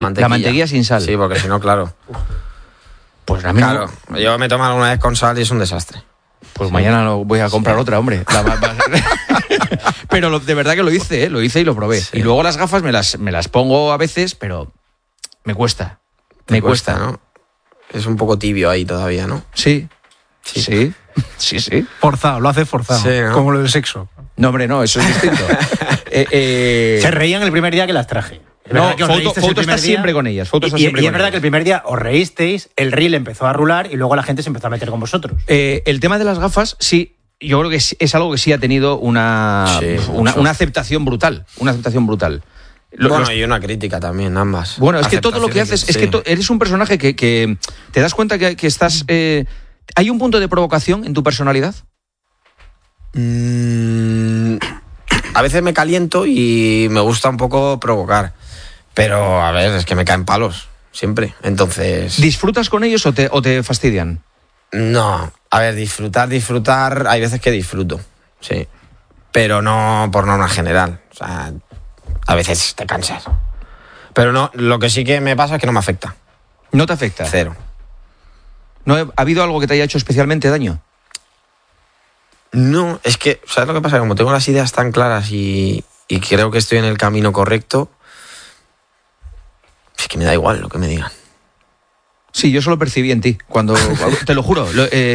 La mantequilla sin sal. Sí, porque si no, claro. Pues a mí Claro, yo me tomo alguna vez con sal y es un desastre. Pues sí. Mañana voy a comprar otra, hombre. Pero de verdad que lo hice y lo probé. Sí. Y luego las gafas me las pongo a veces, pero me cuesta. Me cuesta, ¿no? Es un poco tibio ahí todavía, ¿no? Sí. Forzado, lo hace forzado. Sí, ¿no? Como lo del sexo. No, hombre, no, eso es distinto. Se reían el primer día que las traje. No, Fouto está siempre con ellas. Y es verdad que el primer día os reísteis, el reel empezó a rular y luego la gente se empezó a meter con vosotros. El tema de las gafas, sí, yo creo que es algo que sí ha tenido una aceptación brutal. Una aceptación brutal. Y una crítica también, ambas. Bueno, es que todo lo que haces, es que eres un personaje que te das cuenta que estás... ¿Hay un punto de provocación en tu personalidad? A veces me caliento y me gusta un poco provocar. Pero, a ver, es que me caen palos, siempre. Entonces... ¿Disfrutas con ellos o te fastidian? No, a ver, disfrutar, hay veces que disfruto, sí. Pero no por norma general. O sea, a veces te cansas. Pero no, lo que sí que me pasa es que no me afecta. ¿No te afecta? Cero. ¿No ha habido algo que te haya hecho especialmente daño? No, es que, ¿sabes lo que pasa? Como tengo las ideas tan claras y creo que estoy en el camino correcto, es que me da igual lo que me digan. Sí, yo eso lo percibí en ti. Te lo juro.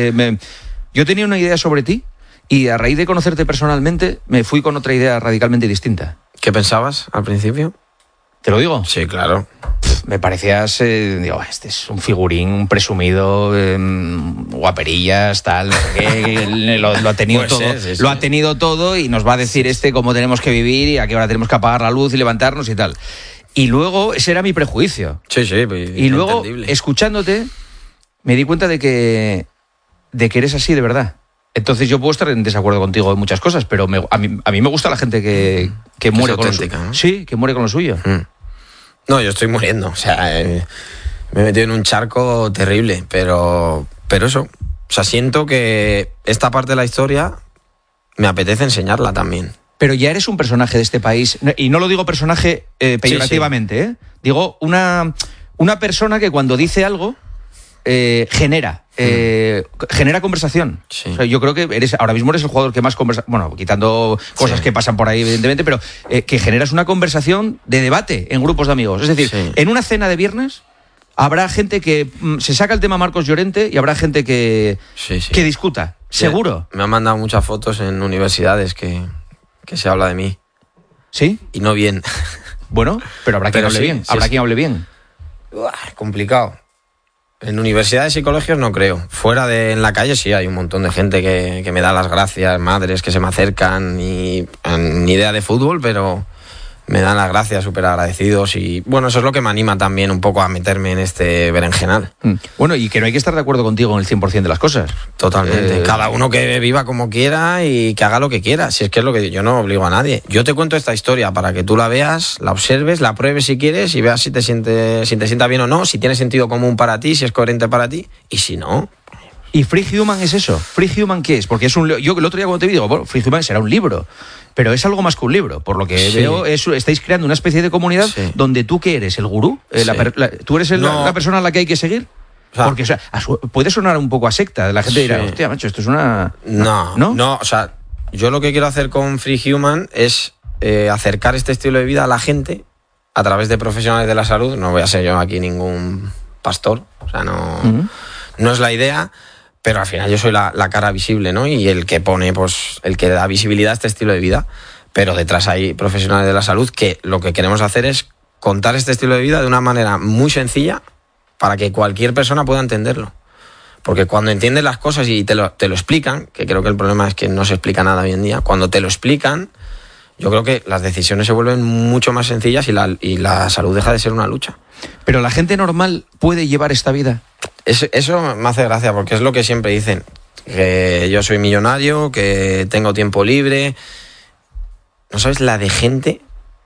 Yo tenía una idea sobre ti y a raíz de conocerte personalmente me fui con otra idea radicalmente distinta. ¿Qué pensabas al principio? ¿Te lo digo? Sí, claro. Me parecías, este es un figurín, un presumido, guaperillas, tal, lo ha tenido pues todo. Sí. Lo ha tenido todo y nos va a decir cómo tenemos que vivir y a qué hora tenemos que apagar la luz y levantarnos y tal. Y luego, ese era mi prejuicio. Sí. Y luego, escuchándote, me di cuenta de que eres así de verdad. Entonces yo puedo estar en desacuerdo contigo en muchas cosas, pero a mí me gusta la gente que muere con lo suyo. ¿No? Sí, que muere con lo suyo. No, yo estoy muriendo. O sea, me he metido en un charco terrible, pero eso. O sea, siento que esta parte de la historia me apetece enseñarla también. Pero ya eres un personaje de este país, y no lo digo personaje peyorativamente, sí. Digo una persona que cuando dice algo genera conversación. Sí. O sea, yo creo que ahora mismo eres el jugador que más conversa, bueno, quitando cosas que pasan por ahí evidentemente, pero que generas una conversación de debate en grupos de amigos. Es decir, en una cena de viernes habrá gente que se saca el tema Marcos Llorente y habrá gente que discuta, seguro. Me han mandado muchas fotos en universidades que se habla de mí. ¿Sí? Y no bien. Bueno, pero habrá quien hable bien. Habrá quien hable bien. Complicado. En universidades y colegios no creo. Fuera en la calle sí hay un montón de gente que me da las gracias, madres que se me acercan y ni idea de fútbol, pero me dan las gracias, súper agradecidos y bueno, eso es lo que me anima también un poco a meterme en este berenjenal. Bueno, y que no hay que estar de acuerdo contigo en el 100% de las cosas. Totalmente. Cada uno que viva como quiera y que haga lo que quiera. Si es que es lo que yo no obligo a nadie. Yo te cuento esta historia para que tú la veas, la observes, la pruebes si quieres y veas si te sienta bien o no, si tiene sentido común para ti, si es coherente para ti y si no. ¿Y Free Human es eso? ¿Free Human qué es? Porque yo el otro día cuando te vi digo, bueno, Free Human será un libro, pero es algo más que un libro. Por lo que veo, estáis creando una especie de comunidad donde tú, ¿qué eres? ¿El gurú? ¿Tú eres la persona a la que hay que seguir? O sea, porque puede sonar un poco a secta. La gente dirá, hostia, macho, esto es una... No, o sea, yo lo que quiero hacer con Free Human es acercar este estilo de vida a la gente a través de profesionales de la salud. No voy a ser yo aquí ningún pastor, o sea, no es la idea. Pero al final yo soy la cara visible, ¿no? Y el que pone, pues, el que da visibilidad a este estilo de vida. Pero detrás hay profesionales de la salud que lo que queremos hacer es contar este estilo de vida de una manera muy sencilla para que cualquier persona pueda entenderlo. Porque cuando entiendes las cosas y te lo explican, que creo que el problema es que no se explica nada hoy en día, cuando te lo explican, yo creo que las decisiones se vuelven mucho más sencillas y la salud deja de ser una lucha. Pero la gente normal puede llevar esta vida. Eso me hace gracia porque es lo que siempre dicen, que yo soy millonario, que tengo tiempo libre. No sabes la de gente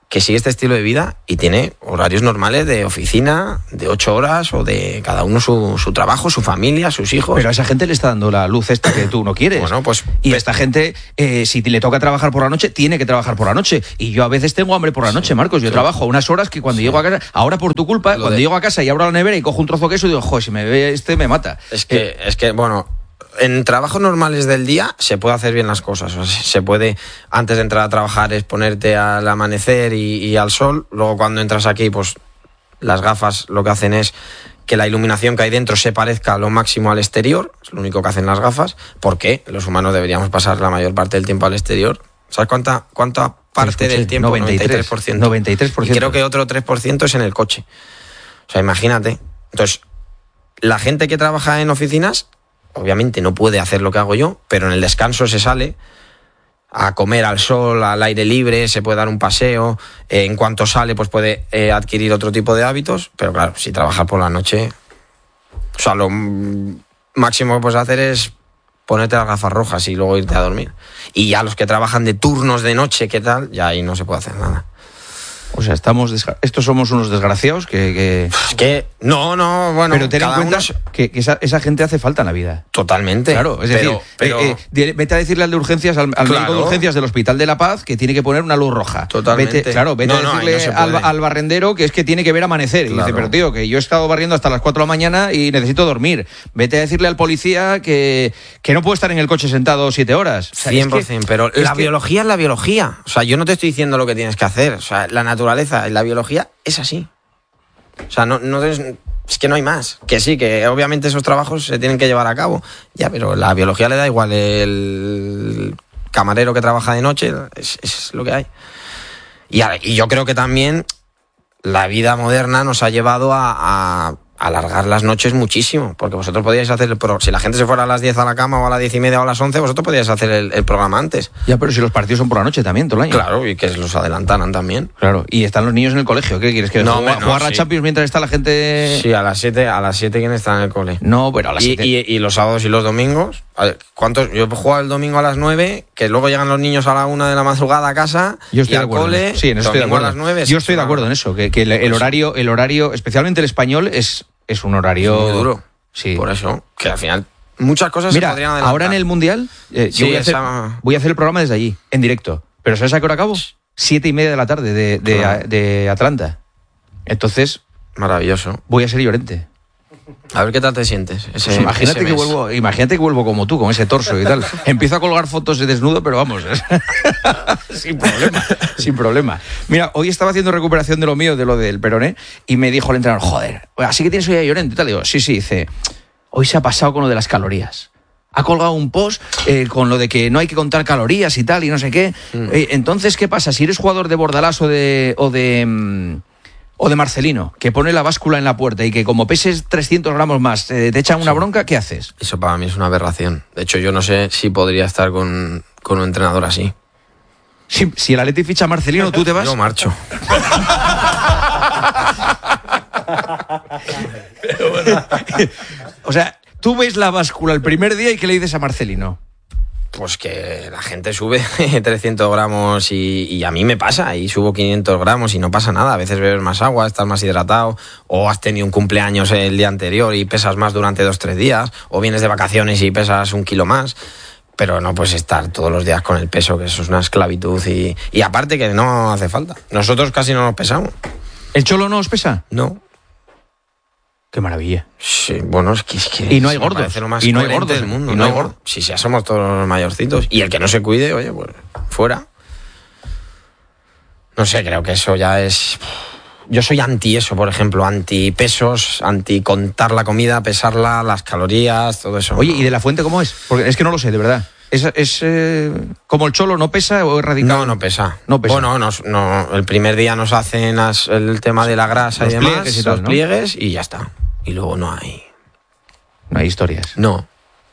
que sigue este estilo de vida y tiene horarios normales de oficina, de 8 horas o de cada uno su trabajo, su familia, sus hijos. Pero a esa gente le está dando la luz esta que tú no quieres. Bueno, pues... Y esta gente, si le toca trabajar por la noche, tiene que trabajar por la noche. Y yo a veces tengo hambre por la noche, Marcos. Yo trabajo unas horas que cuando llego a casa... Ahora por tu culpa, llego a casa y abro la nevera y cojo un trozo de queso y digo, joder, si me ve me mata. Es que, bueno... En trabajos normales del día se puede hacer bien las cosas. O sea, se puede, antes de entrar a trabajar, es ponerte al amanecer y al sol. Luego cuando entras aquí, pues las gafas lo que hacen es que la iluminación que hay dentro se parezca lo máximo al exterior. Es lo único que hacen las gafas. Porque los humanos deberíamos pasar la mayor parte del tiempo al exterior. ¿Sabes cuánta parte del tiempo? 93%. 93%. Y creo que otro 3% es en el coche. O sea, imagínate. Entonces, la gente que trabaja en oficinas... Obviamente no puede hacer lo que hago yo, pero en el descanso se sale a comer al sol, al aire libre, se puede dar un paseo. En cuanto sale, pues puede adquirir otro tipo de hábitos. Pero claro, si trabajas por la noche, o sea, lo máximo que puedes hacer es ponerte las gafas rojas y luego irte a dormir. Y ya los que trabajan de turnos de noche, ¿qué tal? Ya ahí no se puede hacer nada. O sea, estos somos unos desgraciados que... Es que, no, bueno... Pero ten en cuenta que esa gente hace falta en la vida. Totalmente. Claro, es decir, vete a decirle al de urgencias, al médico de urgencias del Hospital de la Paz, que tiene que poner una luz roja. Totalmente. Vete a decirle al barrendero que es que tiene que ver amanecer. Claro. Y dice, pero tío, que yo he estado barriendo hasta las 4 de la mañana y necesito dormir. Vete a decirle al policía que no puede estar en el coche sentado 7 horas. O sea, 100%, pero la biología es la biología. O sea, yo no te estoy diciendo lo que tienes que hacer. O sea, la naturaleza y la biología es así. O sea, es que no hay más. Que sí, que obviamente esos trabajos se tienen que llevar a cabo. Ya, pero la biología le da igual. El camarero que trabaja de noche es lo que hay. Y yo creo que también la vida moderna nos ha llevado a alargar las noches muchísimo, porque vosotros podíais hacer si la gente se fuera a las 10 a la cama o a las 10:30 o a las 11, vosotros podíais hacer el programa antes. Ya, pero si los partidos son por la noche también, todo el año. Claro, y que los adelantaran también. Claro, y están los niños en el colegio, ¿qué quieres? ¿Que jugar a Champions mientras está la gente...? Sí, a las 7 ¿quién está en el cole? No, pero a las 7. Y los sábados y los domingos, ¿cuántos? Yo juego el domingo a las 9, que luego llegan los niños a la 1 de la madrugada a casa, yo estoy y al al cole, sí, en eso estoy de acuerdo. A las 9. Yo estoy de acuerdo en eso, que el horario, especialmente el español, es un horario... muy duro. Sí. Por eso, que al final muchas cosas se podrían adelantar. Ahora en el Mundial, yo voy a hacer el programa desde allí, en directo. ¿Pero sabes a qué hora acabo? 7:30 de la tarde de Atlanta. Entonces... Maravilloso. Voy a ser Llorente. A ver qué tal te sientes. Imagínate que vuelvo como tú, con ese torso y tal. Empiezo a colgar fotos de desnudo, pero vamos, sin problema. Mira, hoy estaba haciendo recuperación de lo mío, de lo del peroné, y me dijo el entrenador, joder, así que tienes hoy a Llorente y tal. Digo, sí, dice, hoy se ha pasado con lo de las calorías. Ha colgado un post con lo de que no hay que contar calorías y tal, y no sé qué. Entonces, ¿qué pasa? Si eres jugador de Bordalás o de Marcelino, que pone la báscula en la puerta y que como peses 300 gramos más te echan una bronca, ¿qué haces? Eso para mí es una aberración. De hecho, yo no sé si podría estar con un entrenador así. Si el Atleti ficha a Marcelino, ¿tú te vas? Yo marcho. Pero bueno, o sea, tú ves la báscula el primer día y ¿qué le dices a Marcelino? Pues que la gente sube 300 gramos y a mí me pasa, y subo 500 gramos y no pasa nada. A veces bebes más agua, estás más hidratado, o has tenido un cumpleaños el día anterior y pesas más durante 2-3 días, o vienes de vacaciones y pesas 1 kilo más. Pero no puedes estar todos los días con el peso, que eso es una esclavitud. Y aparte que no hace falta. Nosotros casi no nos pesamos. ¿El Cholo no os pesa? No. Qué maravilla. Sí, bueno, es que y no hay gordos. Lo más y no hay gordos gordos del mundo. Y no hay gordos. Si ya somos todos los mayorcitos. Y el que no se cuide, oye, pues fuera. No sé, creo que eso ya es... Yo soy anti eso, por ejemplo, anti pesos, anti contar la comida, pesarla, las calorías, todo eso. Oye, ¿y de la Fuente cómo es? Porque es que no lo sé, de verdad. ¿Es como el Cholo, no pesa o es radical? No pesa. No pesa. Bueno, no, el primer día nos hacen el tema de la grasa y demás, los pliegues y ya está. Y luego no hay... No hay historias. No.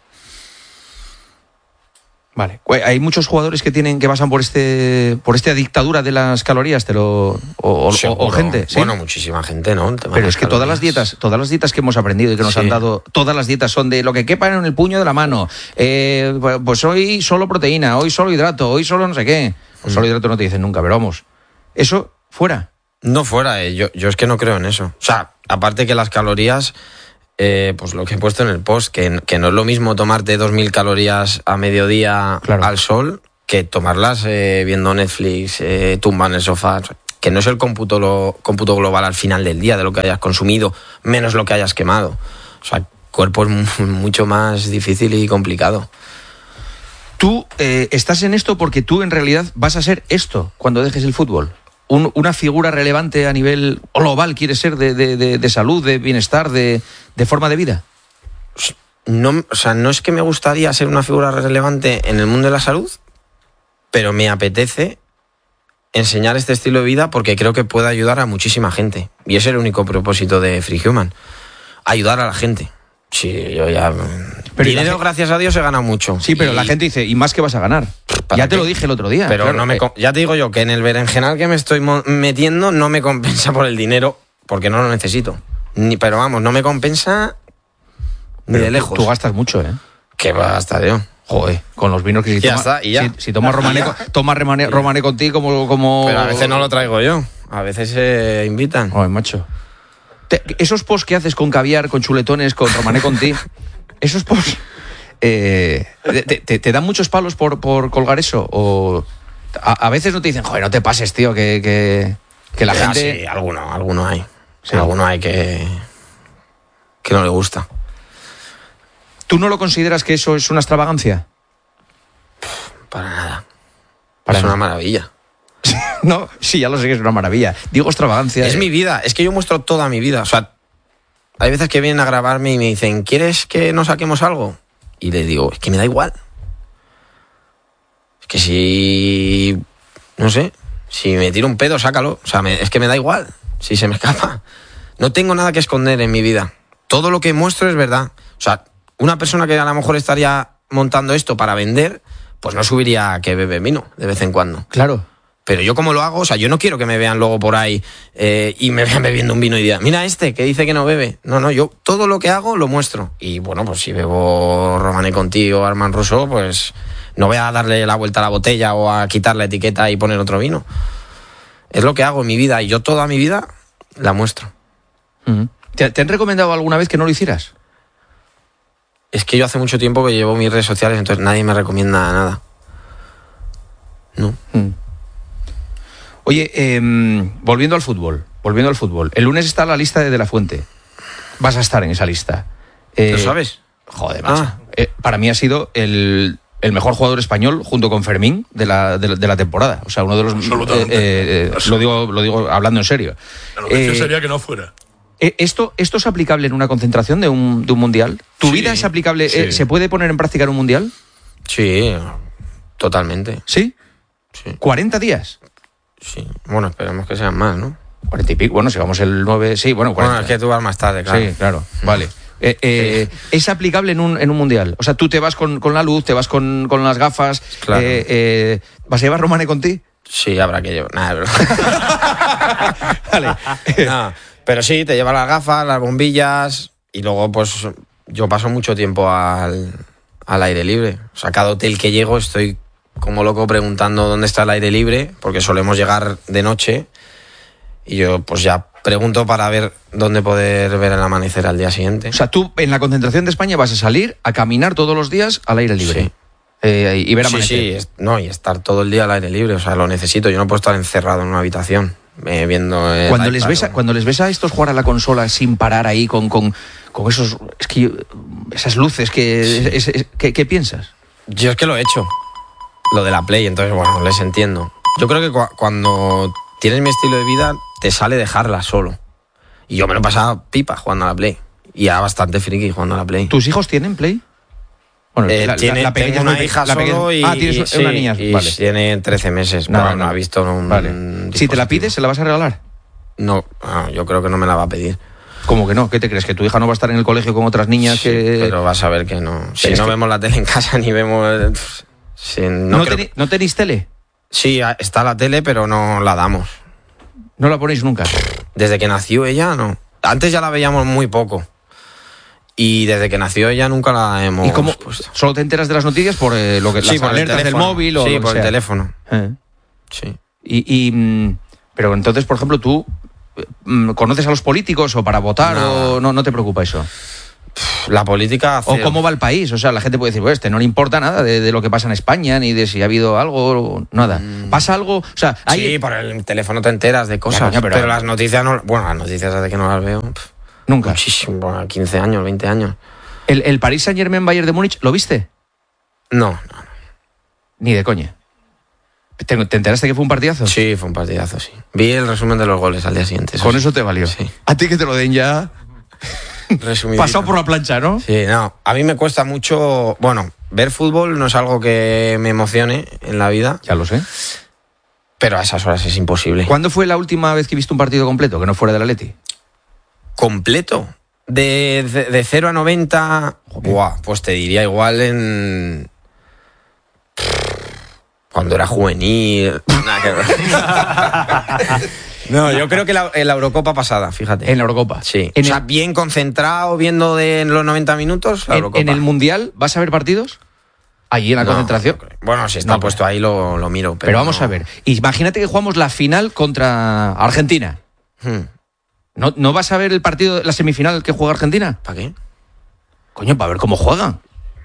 Vale. Hay muchos jugadores que pasan por esta dictadura de las calorías, o gente. ¿Sí? Bueno, muchísima gente, ¿no? Pero es que todas las dietas que hemos aprendido y que nos han dado, todas las dietas son de lo que quepa en el puño de la mano. Pues hoy solo proteína, hoy solo hidrato, hoy solo no sé qué. Pues solo hidrato no te dicen nunca, pero vamos. Eso fuera. No fuera, yo es que no creo en eso. O sea, aparte que las calorías, pues lo que he puesto en el post, que no es lo mismo tomarte 2.000 calorías a mediodía al sol que tomarlas viendo Netflix, tumba en el sofá, que no es el cómputo global al final del día de lo que hayas consumido, menos lo que hayas quemado. O sea, el cuerpo es mucho más difícil y complicado. Tú estás en esto porque tú en realidad vas a ser esto cuando dejes el fútbol. Una figura relevante a nivel global, ¿quieres ser de salud, de bienestar, de forma de vida? No, o sea, no es que me gustaría ser una figura relevante en el mundo de la salud, pero me apetece enseñar este estilo de vida porque creo que puede ayudar a muchísima gente. Y ese es el único propósito de Free Human, ayudar a la gente. Sí, yo ya... Pero dinero, gracias a Dios, he ganado mucho. Sí, pero la gente dice, ¿y más que vas a ganar? Ya te lo dije el otro día. Pero claro, ya te digo yo que en el berenjenal que me estoy metiendo no me compensa por el dinero, porque no lo necesito. Pero vamos, no me compensa ni de lejos. Tú gastas mucho, ¿eh? ¿Qué va a gastar yo? Joder, con los vinos que si tomas Romané contigo como... Pero a veces no lo traigo yo, a veces se invitan. Joder, macho. Esos posts que haces con caviar, con chuletones, con Romané contigo, esos posts... ¿te dan muchos palos por colgar eso? ¿O a veces no te dicen, joder, no te pases, tío, que la gente... Sí, alguno hay. Sí. Alguno hay que no le gusta. ¿Tú no lo consideras que eso es una extravagancia? Para nada. Es una maravilla. No, sí, ya lo sé que es una maravilla. Digo extravagancia. Es mi vida, es que yo muestro toda mi vida. O sea, hay veces que vienen a grabarme y me dicen, ¿quieres que nos saquemos algo? Y le digo, es que me da igual. Es que si... no sé, si me tiro un pedo, sácalo. O sea, es que me da igual, si se me escapa. No tengo nada que esconder en mi vida. Todo lo que muestro es verdad. O sea, una persona que a lo mejor estaría montando esto para vender, pues no subiría que bebe vino de vez en cuando. Claro. Pero yo como lo hago, o sea, yo no quiero que me vean luego por ahí y me vean bebiendo un vino y digan, mira este que dice que no bebe. No, yo todo lo que hago lo muestro. Y bueno, pues si bebo Romané Conti o Armand Rousseau, pues no voy a darle la vuelta a la botella o a quitar la etiqueta y poner otro vino. Es lo que hago en mi vida y yo toda mi vida la muestro. Uh-huh. ¿Te han recomendado alguna vez que no lo hicieras? Es que yo hace mucho tiempo que llevo mis redes sociales, entonces nadie me recomienda nada. No. Oye, volviendo al fútbol. El lunes está la lista de la Fuente. Vas a estar en esa lista. ¿Lo sabes? Joder, macho. Para mí ha sido el mejor jugador español junto con Fermín de la temporada. O sea, uno de los... Absolutamente. Lo digo hablando en serio. La noticia sería que no fuera. ¿Esto es aplicable en una concentración de un mundial? ¿Tu vida es aplicable? Sí. ¿Se puede poner en práctica en un mundial? Sí, totalmente. ¿Sí? Sí. ¿40 días? Sí. Bueno, esperemos que sean más, ¿no? 40 y pico. Bueno, si vamos el 9... Sí, bueno, 40. Bueno, es que tú vas más tarde, claro. Sí, claro. Vale. ¿Es aplicable en un mundial? O sea, tú te vas con la luz, te vas con las gafas. Claro. ¿Vas a llevar Romané contigo? Sí, habrá que llevar. Nada, pero... Vale. No, pero sí, te lleva las gafas, las bombillas y luego pues yo paso mucho tiempo al aire libre. O sea, cada hotel que llego estoy como loco preguntando dónde está el aire libre, porque solemos llegar de noche y yo pues ya pregunto para ver dónde poder ver el amanecer al día siguiente. O sea, tú en la concentración de España vas a salir a caminar todos los días al aire libre. Sí. Y ver amanecer. Sí, y estar todo el día al aire libre, o sea, lo necesito. Yo no puedo estar encerrado en una habitación viendo... Cuando les ves a estos jugar a la consola sin parar ahí con esos... Es que esas luces, ¿qué piensas? Yo es que lo he hecho, lo de la Play, entonces, bueno, les entiendo. Yo creo que cuando tienes mi estilo de vida, te sale dejarla solo. Y yo me lo he pasado pipa jugando a la Play. Y ya bastante friki jugando a la Play. ¿Tus hijos tienen Play? Bueno, la pequeña es una hija solo y... tienes una niña, vale. Tiene 13 meses, no ha visto un... Vale. Si te la pides, ¿se la vas a regalar? No, yo creo que no me la va a pedir. ¿Cómo que no? ¿Qué te crees? ¿Que tu hija no va a estar en el colegio con otras niñas? Sí, pero vas a ver que no. Si no vemos la tele en casa ni vemos... ¿No tenéis tele? Sí, está la tele, pero no la damos. ¿No la ponéis nunca? Desde que nació ella, no. Antes ya la veíamos muy poco. Y desde que nació ella nunca la hemos... ¿Y cómo? Puesto. ¿Solo te enteras de las noticias por las por alertas del móvil? Sí, o por sea. el teléfono. Sí. Y Pero entonces, por ejemplo, tú conoces a los políticos o para votar o no te preocupa eso. La política... ¿O cómo va el país? O sea, la gente puede decir, pues no le importa nada de lo que pasa en España, ni de si ha habido algo, nada. ¿Pasa algo? O sea, Sí, por el teléfono te enteras de cosas, coño, pero las noticias no... Bueno, las noticias desde que no las veo... Nunca. Muchísimo, bueno, 15 años, 20 años. ¿El Paris Saint-Germain Bayern de Múnich, lo viste? No. Ni de coña. ¿Te enteraste que fue un partidazo? Sí, fue un partidazo, sí. Vi el resumen de los goles al día siguiente. Con eso te valió. Sí. A ti que te lo den ya... Pasado por la plancha, ¿no? Sí, no. A mí me cuesta mucho... Bueno, ver fútbol no es algo que me emocione en la vida. Ya lo sé. Pero a esas horas es imposible. ¿Cuándo fue la última vez que viste un partido completo, que no fuera del Atleti? ¿Completo? De 0 a 90... Buah, pues te diría igual en... Cuando era juvenil... Nada que ver. No, yo creo que en la Eurocopa pasada, fíjate. En la Eurocopa. Sí. O sea, bien concentrado, viendo en los 90 minutos, la Eurocopa. ¿En el Mundial vas a ver partidos? Allí en la concentración. Bueno, si está puesto ahí lo miro. Pero vamos a ver. Imagínate que jugamos la final contra Argentina. ¿No vas a ver el partido, la semifinal que juega Argentina? ¿Para qué? Coño, para ver cómo juegan.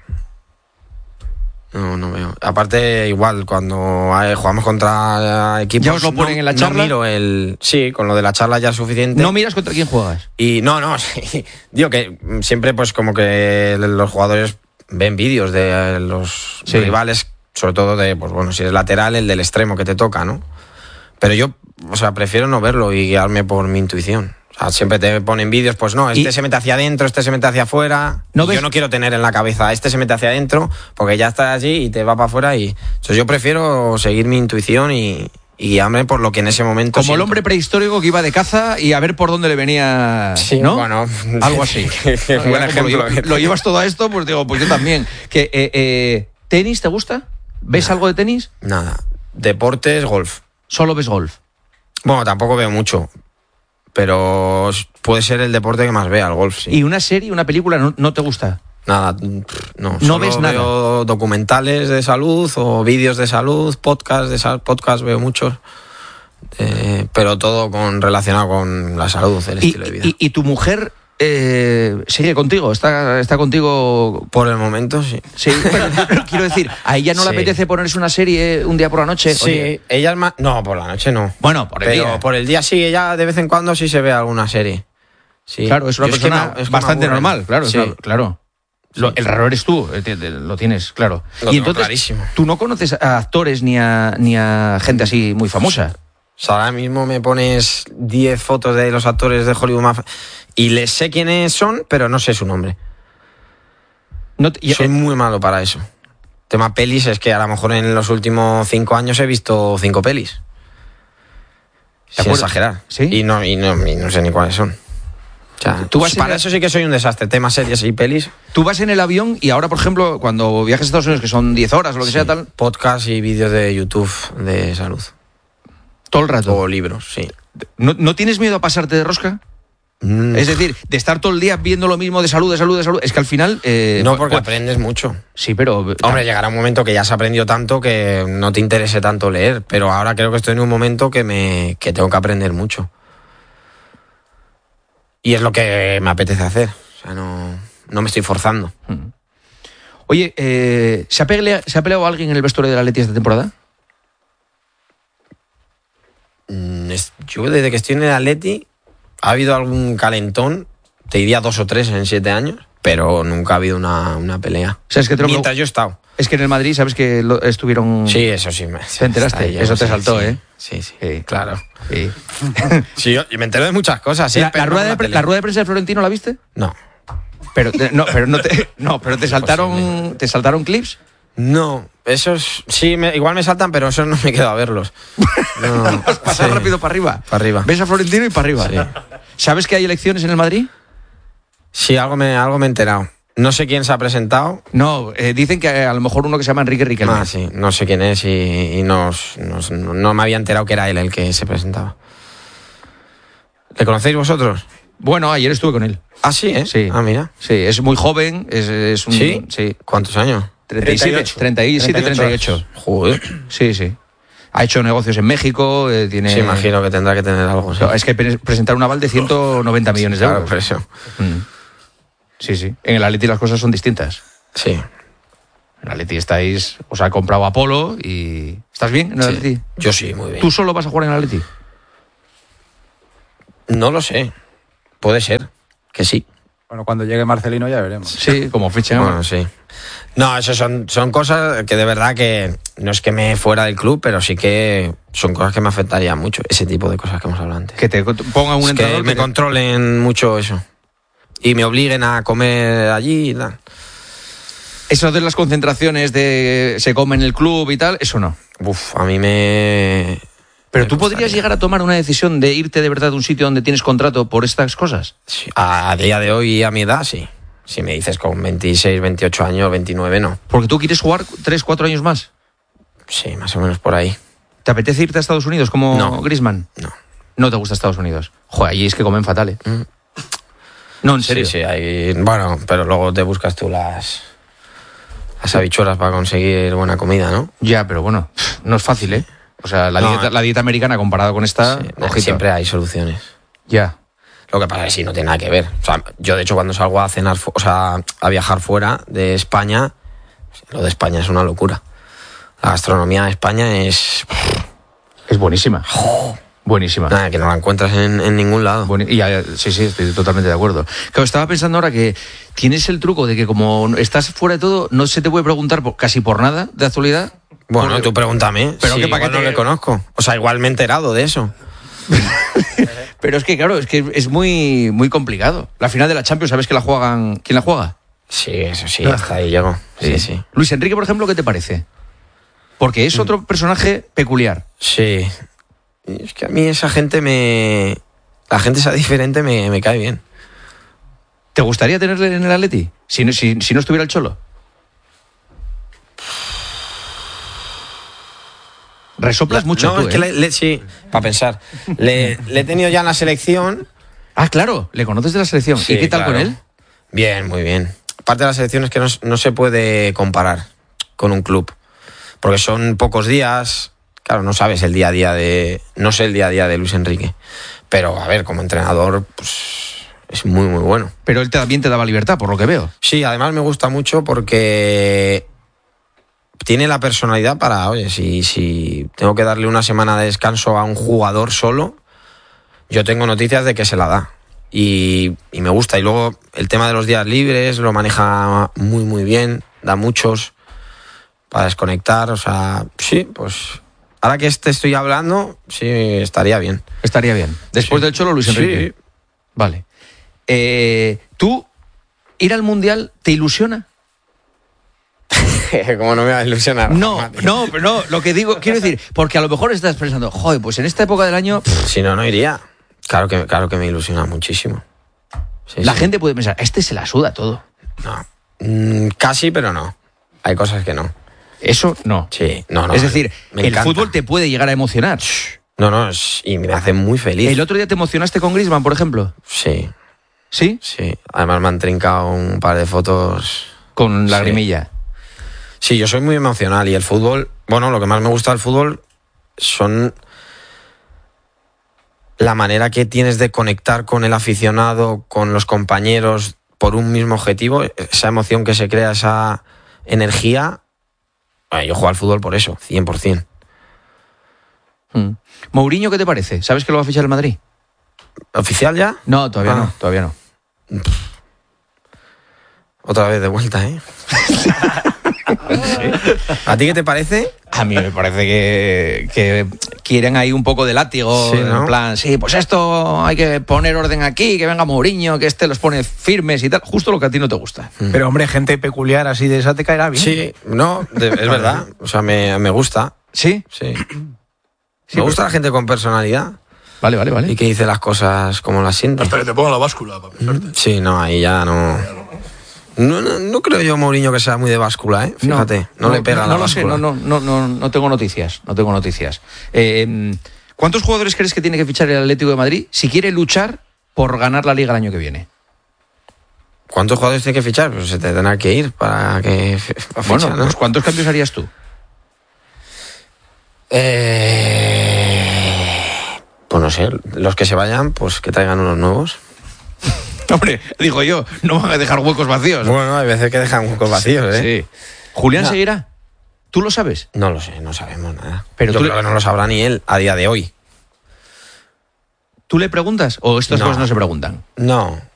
No veo. Aparte, igual, cuando jugamos contra equipos... ¿Ya os lo ponen en la charla? No miro el... Sí, con lo de la charla ya es suficiente. ¿No miras contra quién juegas? Y no, sí. Digo que siempre pues como que los jugadores ven vídeos de los rivales, sobre todo de, pues bueno, si eres lateral, el del extremo que te toca, ¿no? Pero yo, o sea, prefiero no verlo y guiarme por mi intuición. O sea, siempre te ponen vídeos, pues no, se mete hacia adentro, se mete hacia afuera. Yo no quiero tener en la cabeza, se mete hacia adentro, porque ya está allí y te va para afuera. Entonces yo prefiero seguir mi intuición y guiarme por lo que en ese momento Como siento. el hombre prehistórico que iba de caza y a ver por dónde le venía, sí, ¿no? Bueno, algo así. Buen ejemplo. Lo llevas todo a esto, pues digo, pues yo también. ¿Tenis te gusta? ¿Ves algo de tenis? Nada. Deportes, golf. ¿Solo ves golf? Bueno, tampoco veo mucho. Pero puede ser el deporte que más vea, el golf, sí. ¿Y una serie, una película no te gusta? Nada, no. ¿No ves nada? Veo documentales de salud o vídeos de salud, podcast veo muchos, pero todo relacionado con la salud, el estilo de vida. ¿Y tu mujer sigue contigo? ¿Está contigo? Por el momento, sí. Sí, pero quiero decir, ¿a ella no le apetece ponerse una serie un día por la noche? Sí, Oye. ella es más... No, por la noche no. Bueno, por el día. Por el día sí, ella de vez en cuando sí se ve alguna serie. Sí. Claro, es una persona bastante normal, claro. Sí. Claro. El raro eres tú, lo tienes, claro. Y entonces, clarísimo. ¿Tú no conoces a actores ni a gente así muy famosa? O sea, ahora mismo me pones 10 fotos de los actores de Hollywood más... Y les sé quiénes son, pero no sé su nombre. Soy muy malo para eso. Tema pelis es que a lo mejor en los últimos 5 años he visto 5 pelis. Sin exagerar. ¿Sí? Y no sé ni cuáles son. O sea, para eso sí que soy un desastre. Temas series y pelis. Tú vas en el avión y ahora, por ejemplo, cuando viajas a Estados Unidos, que son 10 horas o lo que sea, tal... Podcast y vídeos de YouTube de salud. Todo el rato. O libros, sí. ¿No tienes miedo a pasarte de rosca? Es decir, de estar todo el día viendo lo mismo de salud. Es que al final... no, porque aprendes mucho. Sí, pero... Hombre, llegará un momento que ya has aprendido tanto que no te interese tanto leer. Pero ahora creo que estoy en un momento que tengo que aprender mucho. Y es lo que me apetece hacer. O sea, no me estoy forzando. Oye, ¿se ha peleado alguien en el vestuario del Atleti esta temporada? Yo desde que estoy en el Atleti ha habido algún calentón, te diría 2 o 3 en 7 años, pero nunca ha habido una pelea. ¿Sabes que mientras yo he estado. Es que en el Madrid, ¿sabes que estuvieron...? Sí, eso sí. ¿Te enteraste? Eso te saltó, sí, ¿eh? Sí, claro. Sí, sí yo me entero de muchas cosas. ¿Sí? ¿La rueda de prensa de Florentino la viste? No. Pero te saltaron clips. No, esos sí, igual me saltan, pero esos no me quedo a verlos. No, pasar rápido para arriba. Para arriba. Ves a Florentino y para arriba. Sí. ¿Sabes que hay elecciones en el Madrid? Sí, algo me he enterado. No sé quién se ha presentado. No, dicen que a lo mejor uno que se llama Enrique Riquelme. Ah, sí, no sé quién es y no me había enterado que era él el que se presentaba. ¿Le conocéis vosotros? Bueno, ayer estuve con él. Ah, sí, ¿eh? Sí. Ah, mira. Sí, es muy joven, es un... ¿Sí? ¿Cuántos años? 37, 38. Joder. Sí. Ha hecho negocios en México, tiene... Sí, imagino que tendrá que tener algo. Sí. No, es que presentar un aval de 190 millones de euros. Claro, por eso. Sí. En el Atleti las cosas son distintas. Sí. En el Atleti os ha comprado Apolo y... ¿Estás bien en el Atleti? Yo sí, muy bien. ¿Tú solo vas a jugar en el Atleti? No lo sé. Puede ser que sí. Bueno, cuando llegue Marcelino ya veremos. Sí, como ficha. Bueno, sí. No, eso son cosas que de verdad que no es que me fuera del club, pero sí que son cosas que me afectarían mucho. Ese tipo de cosas que hemos hablado antes. Que te pongan un Es entrenador que me controlen mucho eso. Y me obliguen a comer allí y tal. Eso de las concentraciones de se come en el club y tal, eso no. A mí me... Pero me tú podrías gustaría. llegar a tomar una decisión de irte de verdad de un sitio donde tienes contrato por estas cosas. Sí, a día de hoy, a mi edad, sí. Si me dices con 26, 28 años, 29, no. Porque tú quieres jugar 3, 4 años más. Sí, más o menos por ahí. ¿Te apetece irte a Estados Unidos como No. Griezmann? No. No te gusta Estados Unidos. Joder, allí es que comen fatal, ¿eh? No, en serio. Sí, hay... Bueno, pero luego te buscas tú las habichuelas para conseguir buena comida, ¿no? Ya, pero bueno, no es fácil, ¿eh? O sea, la dieta americana comparada con esta... Sí, ojito. siempre hay soluciones. Ya. Lo que pasa es que sí, no tiene nada que ver. O sea, yo de hecho cuando salgo a cenar, a viajar fuera de España, lo de España es una locura. La gastronomía de España es... Es buenísima. Buenísima. Nada, que no la encuentras en ningún lado. Sí, estoy totalmente de acuerdo. Claro, estaba pensando ahora que tienes el truco de que como estás fuera de todo, no se te puede preguntar casi por nada de actualidad. Bueno, tú pregúntame. Pero Sí, que para igual qué no le conozco. O sea, igual me he enterado de eso. Pero es que, claro, es que es muy, muy complicado. La final de la Champions, ¿sabes que la juegan? ¿Quién la juega? Sí, eso sí, hasta ahí llego. Sí. Luis Enrique, por ejemplo, ¿qué te parece? Porque es otro personaje peculiar. Sí. Es que a mí esa gente la gente esa diferente me cae bien. ¿Te gustaría tenerle en el Atleti? Si no estuviera el Cholo. Resoplas mucho tú, es que sí, para pensar. Le he tenido ya en la selección. Ah, claro, le conoces de la selección. Sí, ¿Y qué tal claro. con él? Bien, muy bien. Parte de la selección es que no se puede comparar con un club. Porque son pocos días. Claro, no sabes el día a día no sé el día a día de Luis Enrique. Pero, a ver, como entrenador, pues es muy, muy bueno. Pero él también te daba libertad, por lo que veo. Sí, además me gusta mucho porque tiene la personalidad para, oye, si tengo que darle una semana de descanso a un jugador solo, yo tengo noticias de que se la da. Y me gusta. Y luego el tema de los días libres lo maneja muy, muy bien. Da muchos para desconectar. O sea, sí, pues ahora que estoy hablando, sí, estaría bien. Estaría bien. Después del Cholo, Luis Enrique. Sí. Vale. ¿Tú ir al Mundial te ilusiona? ¿Cómo no me va a ilusionar? No, lo que digo, quiero decir, porque a lo mejor estás pensando, joder, pues en esta época del año... Si no iría. Claro que me ilusiona muchísimo. Sí, la sí. gente puede pensar, este se la suda todo. No. Casi, pero no. Hay cosas que no. Eso no. Sí, no. Es decir, me el encanta. fútbol te puede llegar a emocionar. No, y me hace muy feliz. ¿El otro día te emocionaste con Griezmann, por ejemplo? Sí, ¿Sí? sí. Además me han trincado un par de fotos. Con lagrimilla. Sí, yo soy muy emocional y el fútbol, bueno, lo que más me gusta del fútbol son la manera que tienes de conectar con el aficionado, con los compañeros por un mismo objetivo, esa emoción que se crea, esa energía. Yo juego al fútbol por eso, 100%. Mourinho, ¿qué te parece? ¿Sabes que lo va a fichar el Madrid? ¿Oficial ya? No, todavía no. Otra vez de vuelta, ¿eh? ¿A ti qué te parece? A mí me parece que quieren ahí un poco de látigo, Sí, ¿no? en plan, sí, pues esto hay que poner orden aquí, que venga Mourinho, que los pone firmes y tal, justo lo que a ti no te gusta. Pero, hombre, gente peculiar así de esa te caerá bien. Sí, no, es verdad. O sea, me gusta. ¿Sí? Sí. Me gusta la gente con personalidad Vale. y que dice las cosas como las siente. Hasta que te pongan la báscula para pensarte. Sí, no, ahí ya no. No creo yo, Mourinho, que sea muy de báscula, ¿eh? Fíjate, no le pega la lo sé, báscula. no tengo noticias. ¿Cuántos jugadores crees que tiene que fichar el Atlético de Madrid si quiere luchar por ganar la Liga el año que viene? ¿Cuántos jugadores tiene que fichar? Pues se tendrá que ir para que fichar, Bueno, ¿no? pues ¿cuántos cambios harías tú? Pues no sé, los que se vayan, pues que traigan unos nuevos. Hombre, digo yo, no van a dejar huecos vacíos. Bueno, hay veces que dejan huecos vacíos, ¿eh? Sí. ¿Julián No. seguirá? ¿Tú lo sabes? No lo sé, no sabemos nada. Pero Yo tú creo que no lo sabrá ni él a día de hoy. ¿Tú le preguntas o estas No. cosas no se preguntan? No,